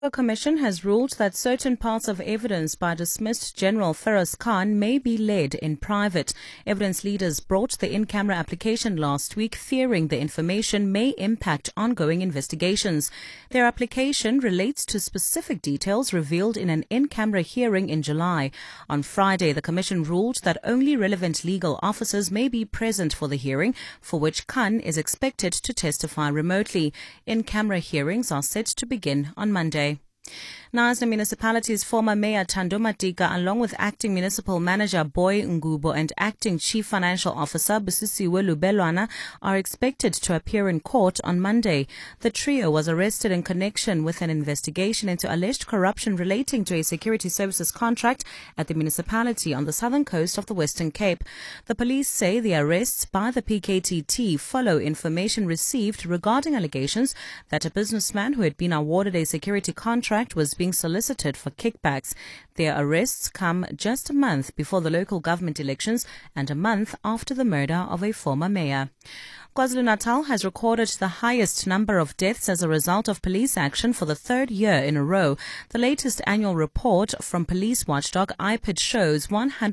The Commission has ruled that certain parts of evidence by dismissed General Feroz Khan may be led in private. Evidence leaders brought the in-camera application last week, fearing the information may impact ongoing investigations. Their application relates to specific details revealed in an in-camera hearing in July. On Friday, the Commission ruled that only relevant legal officers may be present for the hearing, for which Khan is expected to testify remotely. In-camera hearings are set to begin on Monday. Knysna Municipality's former Mayor Thando Matika, along with Acting Municipal Manager Boy Ngubo and Acting Chief Financial Officer Busisiwe Lubelwana, are expected to appear in court on Monday. The trio was arrested in connection with an investigation into alleged corruption relating to a security services contract at the municipality on the southern coast of the Western Cape. The police say the arrests by the PKTT follow information received regarding allegations that a businessman who had been awarded a security contract was being solicited for kickbacks. Their arrests come just a month before the local government elections and a month after the murder of a former mayor. KwaZulu-Natal has recorded the highest number of deaths as a result of police action for the third year in a row. The latest annual report from police watchdog IPID shows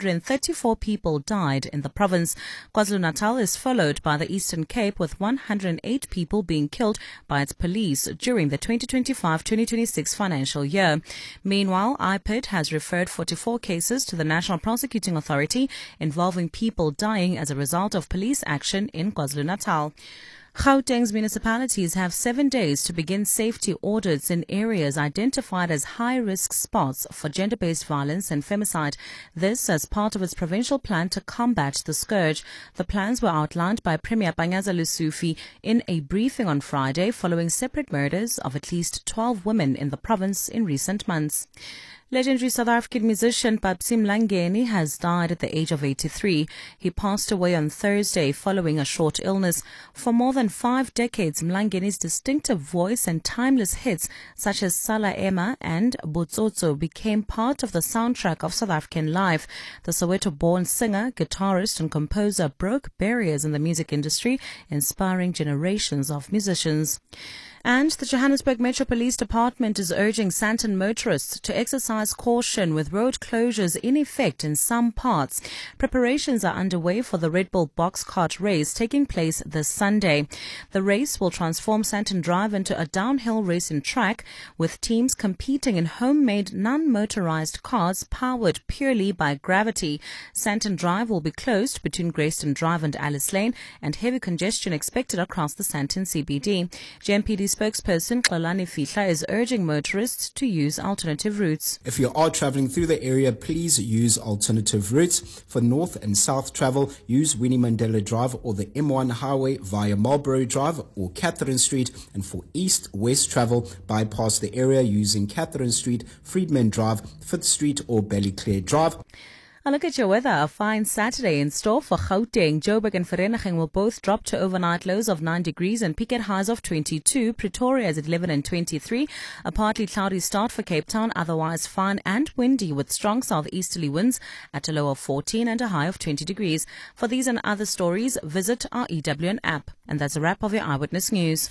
134 people died in the province. KwaZulu-Natal is followed by the Eastern Cape, with 108 people being killed by its police during the 2025-2026 financial year. Meanwhile, IPID has referred 44 cases to the National Prosecuting Authority involving people dying as a result of police action in KwaZulu-Natal. Gauteng's municipalities have 7 days to begin safety audits in areas identified as high-risk spots for gender-based violence and femicide. This as part of its provincial plan to combat the scourge. The plans were outlined by Premier Panyaza Lesufi in a briefing on Friday following separate murders of at least 12 women in the province in recent months. Legendary South African musician Babsy Mlangeni has died at the age of 83. He passed away on Thursday following a short illness. For more than 5 decades, Mlangeni's distinctive voice and timeless hits such as Sala Emma and Botsotso became part of the soundtrack of South African life. The Soweto-born singer, guitarist and composer broke barriers in the music industry, inspiring generations of musicians. And the Johannesburg Metro Police Department is urging Sandton motorists to exercise caution with road closures in effect in some parts. Preparations are underway for the Red Bull box kart race taking place this Sunday. The race will transform Sandton Drive into a downhill racing track, with teams competing in homemade non-motorized cars powered purely by gravity. Sandton Drive will be closed between Grayston Drive and Alice Lane, and heavy congestion expected across the Sandton CBD. GMPD spokesperson Xolani Fihla is urging motorists to use alternative routes. If you are travelling through the area, please use alternative routes. For north and south travel, use Winnie Mandela Drive or the M1 highway via Marlborough Drive or Catherine Street. And for east-west travel, bypass the area using Catherine Street, Friedman Drive, 5th Street or Ballyclare Drive. A look at your weather. A fine Saturday in store for Gauteng. Joburg and Vereeniging will both drop to overnight lows of 9 degrees and peak at highs of 22. Pretoria is at 11 and 23. A partly cloudy start for Cape Town, otherwise fine and windy with strong southeasterly winds at a low of 14 and a high of 20 degrees. For these and other stories, visit our EWN app. And that's a wrap of your Eyewitness News.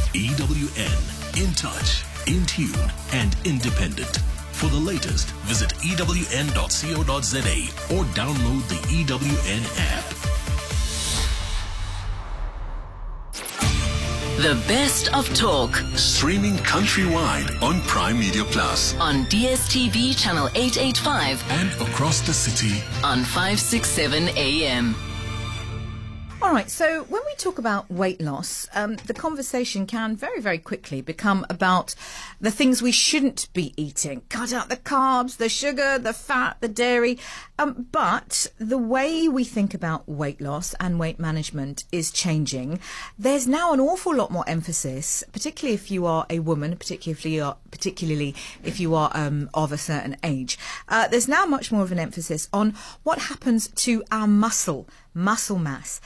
EWN, in touch, in tune and independent. For the latest, visit ewn.co.za or download the EWN app. The best of talk. Streaming countrywide on Prime Media Plus. On DSTV channel 885. And across the city on 567 AM. All right, so when we talk about weight loss, the conversation can very, very quickly become about the things we shouldn't be eating. Cut out the carbs, the sugar, the fat, the dairy. But the way we think about weight loss and weight management is changing. There's now an awful lot more emphasis, particularly if you are a woman, particularly if you are of a certain age. There's now much more of an emphasis on what happens to our muscle muscle mass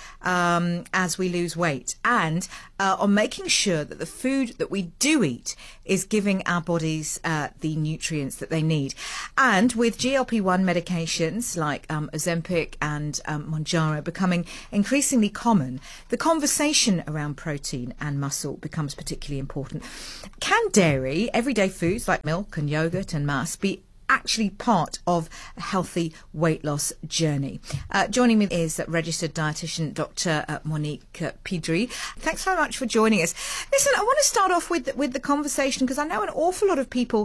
as we lose weight, and on making sure that the food that we do eat is giving our bodies the nutrients that they need. And with GLP-1 medications like Ozempic and Mounjaro becoming increasingly common, the conversation around protein and muscle becomes particularly important. Can dairy, everyday foods like milk and yogurt and mass, be actually part of a healthy weight loss journey? Joining me is registered dietitian Dr. Monique Pidri. Thanks very much for joining us. Listen, I want to start off with the conversation, because I know an awful lot of people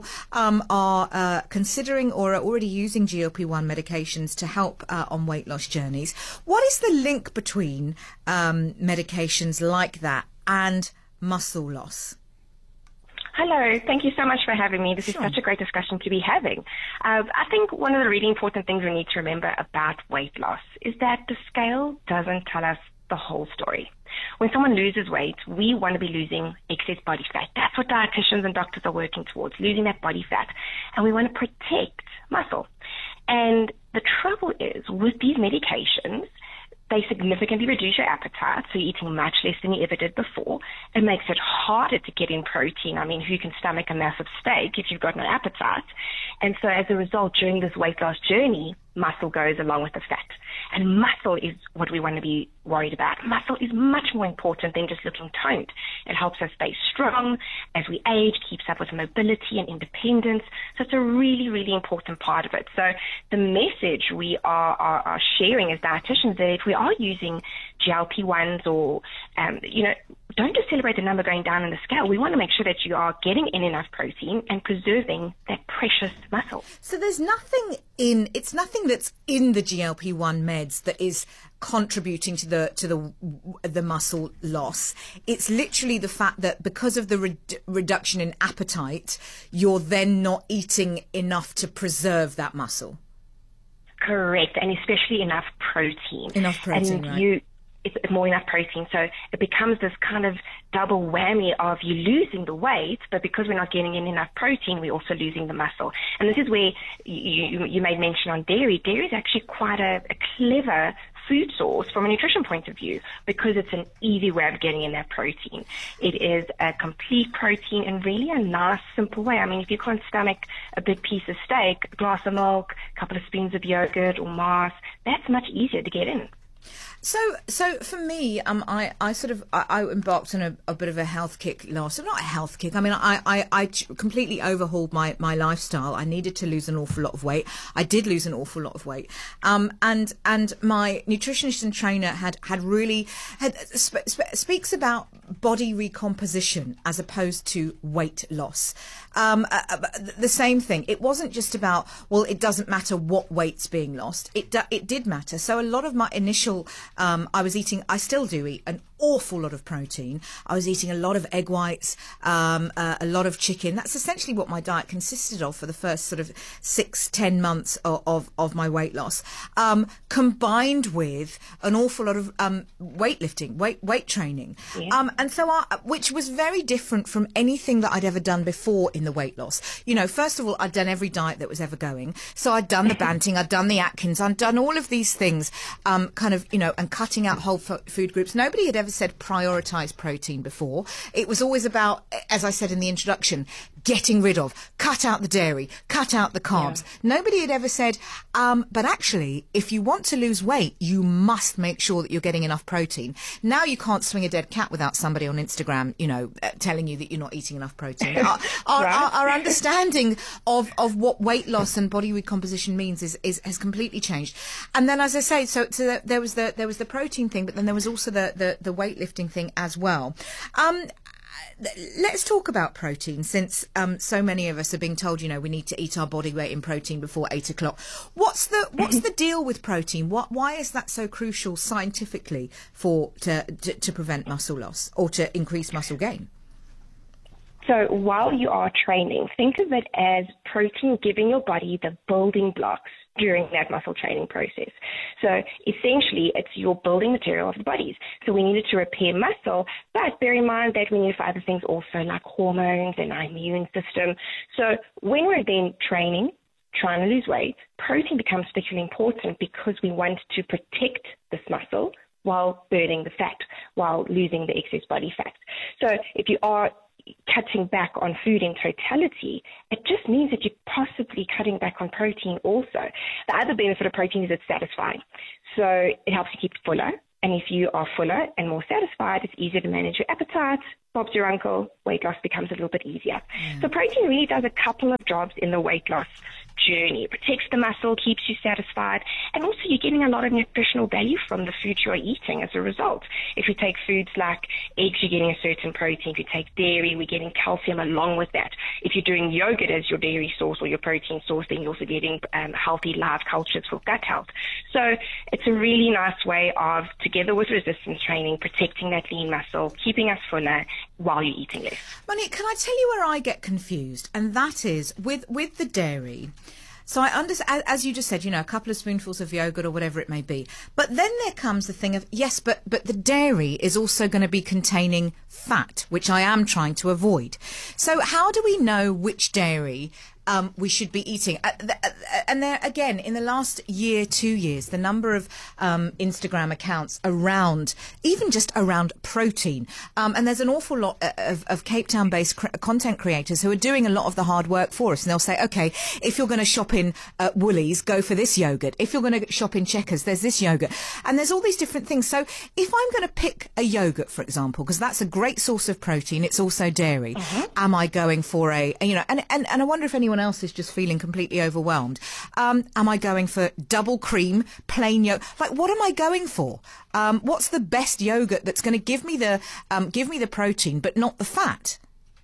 are considering or are already using GLP-1 medications to help on weight loss journeys. What is the link between medications like that and muscle loss? Hello, thank you so much for having me. This is such a great discussion to be having. I think one of the really important things we need to remember about weight loss is that the scale doesn't tell us the whole story. When someone loses weight, we want to be losing excess body fat. That's what dietitians and doctors are working towards, losing that body fat. And we want to protect muscle. And the trouble is, with these medications, they significantly reduce your appetite, so you're eating much less than you ever did before. It makes it harder to get in protein. I mean, who can stomach a massive steak if you've got no appetite? And so as a result, during this weight loss journey, muscle goes along with the fat. And muscle is what we want to be worried about. Muscle is much more important than just looking toned. It helps us stay strong as we age, keeps up with mobility and independence. So it's a really, really important part of it. So the message we are sharing as dietitians, that if we are using GLP-1s or, don't just celebrate the number going down in the scale. We want to make sure that you are getting in enough protein and preserving that precious muscle. So there's it's nothing that's in the GLP-1 meds that is contributing to the muscle loss. It's literally the fact that because of the reduction in appetite, you're then not eating enough to preserve that muscle. Correct, and especially enough protein. Enough protein, and right. It's more enough protein, so it becomes this kind of double whammy of you losing the weight, but because we're not getting in enough protein, we're also losing the muscle. And this is where you made mention on dairy. Dairy is actually quite a clever food source from a nutrition point of view, because it's an easy way of getting in that protein. It is a complete protein in really a nice, simple way. I mean, if you can't stomach a big piece of steak, a glass of milk, a couple of spoons of yogurt or mass, that's much easier to get in. So for me, I embarked on a bit of a health kick last. Not a health kick. I mean, I completely overhauled my lifestyle. I needed to lose an awful lot of weight. I did lose an awful lot of weight. And my nutritionist and trainer speaks about body recomposition as opposed to weight loss. The same thing. It wasn't just about, well, it doesn't matter what weight's being lost. It did matter. So a lot of my initial, I still do eat an awful lot of protein. I was eating a lot of egg whites, a lot of chicken. That's essentially what my diet consisted of for the first sort of 6-10 months of my weight loss, combined with an awful lot of weightlifting, weight training. Yeah. And so which was very different from anything that I'd ever done before in the weight loss. First of all, I'd done every diet that was ever going. So I'd done the Banting, I'd done the Atkins, I'd done all of these things, and cutting out whole food groups. Nobody had ever said prioritize protein before. It was always about, as I said in the introduction, getting rid of, cut out the dairy, cut out the carbs. Yeah. Nobody had ever said, but actually, if you want to lose weight, you must make sure that you're getting enough protein. Now you can't swing a dead cat without somebody on Instagram, telling you that you're not eating enough protein. Our understanding of what weight loss and body recomposition means has completely changed. And then, as I say, so there was the protein thing, but then there was also the weightlifting thing as well. Let's talk about protein, since so many of us are being told, we need to eat our body weight in protein before 8 o'clock. What's the deal with protein? Why is that so crucial scientifically to prevent muscle loss or to increase muscle gain? So while you are training, think of it as protein giving your body the building blocks during that muscle training process. So essentially, it's your building material of the bodies. So we needed to repair muscle, but bear in mind that we need for other things also, like hormones and our immune system. So when we're then training, trying to lose weight, protein becomes particularly important because we want to protect this muscle while burning the fat, while losing the excess body fat. So if you are cutting back on food in totality, it just means that you're possibly cutting back on protein also. The other benefit of protein is it's satisfying. So it helps you keep fuller. And if you are fuller and more satisfied, it's easier to manage your appetite. Bob's your uncle, weight loss becomes a little bit easier. So protein really does a couple of jobs in the weight loss journey. It protects the muscle, keeps you satisfied, and also you're getting a lot of nutritional value from the food you're eating as a result. If you take foods like eggs, you're getting a certain protein. If you take dairy, we're getting calcium along with that. If you're doing yogurt as your dairy source or your protein source, then you're also getting healthy live cultures for gut health. So it's a really nice way of, together with resistance training, protecting that lean muscle, keeping us fuller while you're eating less. Monique, can I tell you where I get confused? And that is with the dairy. So I understand, as you just said, a couple of spoonfuls of yogurt or whatever it may be. But then there comes the thing of, yes, but the dairy is also going to be containing fat, which I am trying to avoid. So how do we know which dairy we should be eating? And there, again, in the last year, 2 years, the number of Instagram accounts around, even just around protein, and there's an awful lot of Cape Town-based content creators who are doing a lot of the hard work for us. And they'll say, okay, if you're going to shop in Woolies, go for this yogurt. If you're going to shop in Checkers, there's this yogurt. And there's all these different things. So if I'm going to pick a yogurt, for example, because that's a great source of protein, it's also dairy, am I going for and I wonder if anyone else is just feeling completely overwhelmed. Am I going for double cream, plain yogurt? Like, what am I going for? What's the best yogurt that's going to give me the protein but not the fat?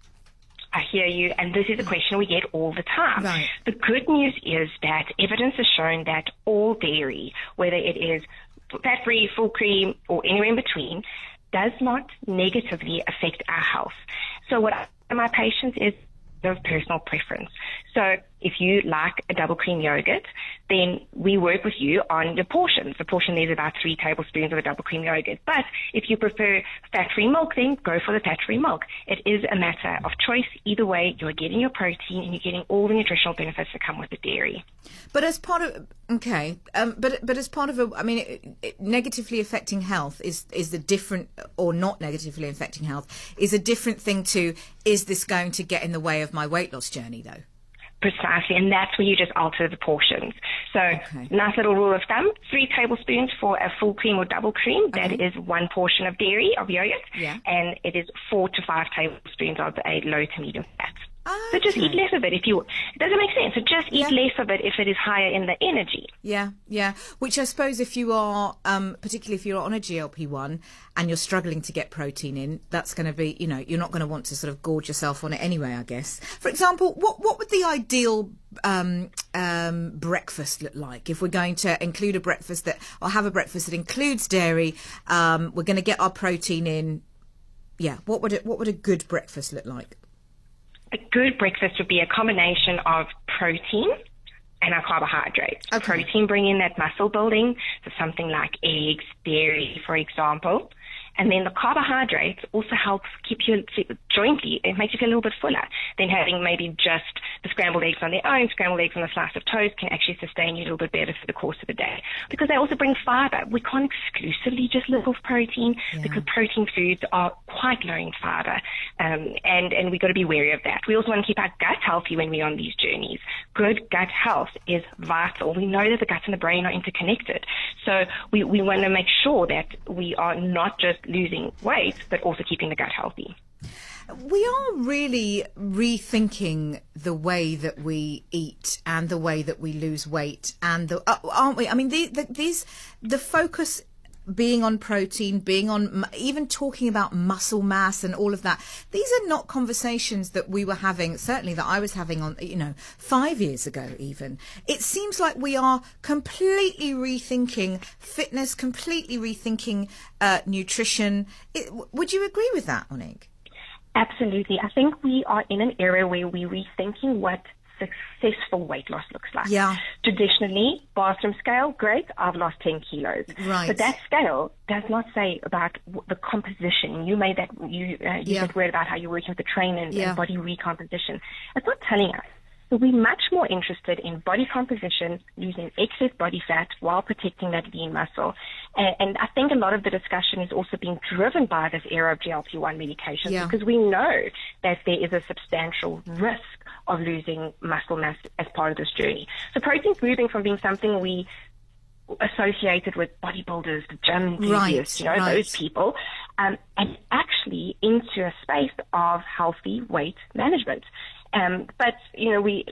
I hear you, and this is a question we get all the time. Right. The good news is that evidence has shown that all dairy, whether it is fat-free, full cream, or anywhere in between, does not negatively affect our health. So what I tell my patients is of personal preference. So if you like a double cream yogurt, then we work with you on the portions. The portion there is about 3 tablespoons of a double cream yogurt. But if you prefer fat-free milk, then go for the fat-free milk. It is a matter of choice. Either way, you're getting your protein and you're getting all the nutritional benefits that come with the dairy. But as part of, but as part of negatively affecting health is the different, or not negatively affecting health, is a different thing to, is this going to get in the way of my weight loss journey, though? Precisely, and that's where you just alter the portions. So, nice little rule of thumb, 3 tablespoons for a full cream or double cream. That is 1 portion of dairy, of yogurt, and it is 4 to 5 tablespoons of a low to medium fat. So just eat less of it it doesn't make sense. So just eat less of it if it is higher in the energy. Yeah. Which I suppose if you are, particularly if you're on a GLP-1 and you're struggling to get protein in, that's going to be, you're not going to want to sort of gorge yourself on it anyway, I guess. For example, what would the ideal breakfast look like if we're going to include a breakfast or have a breakfast that includes dairy? We're going to get our protein in. Yeah. What would a good breakfast look like? A good breakfast would be a combination of protein and our carbohydrates. Okay. Protein bringing that muscle building, so something like eggs, dairy, for example. And then the carbohydrates also helps keep you jointly. It makes you feel a little bit fuller than having maybe just the scrambled eggs on their own. Scrambled eggs on a slice of toast can actually sustain you a little bit better for the course of the day, because they also bring fiber. We can't exclusively just live off protein because protein foods are quite low in fiber, and we've got to be wary of that. We also want to keep our gut healthy when we're on these journeys. Good gut health is vital. We know that the gut and the brain are interconnected, so we want to make sure that we are not just losing weight, but also keeping the gut healthy. We are really rethinking the way that we eat and the way that we lose weight, and aren't we? I mean, the focus being on protein, being on even talking about muscle mass and all of that. These are not conversations that we were having, certainly that I was having on, 5 years ago even. It seems like we are completely rethinking fitness, completely rethinking nutrition. Would you agree with that, Monique? Absolutely. I think we are in an era where we're rethinking what successful weight loss looks like. Yeah. Traditionally, bathroom scale, great, I've lost 10 kilos. Right. But that scale does not say about the composition. You made that, you said word about how you're working with the trainers and body recomposition. It's not telling us. we're much more interested in body composition, losing excess body fat while protecting that lean muscle. And I think a lot of the discussion is also being driven by this era of GLP-1 medications because we know that there is a substantial risk of losing muscle mass as part of this journey. So protein's moving from being something we associated with bodybuilders, the gym enthusiasts, those people, and actually into a space of healthy weight management. But, we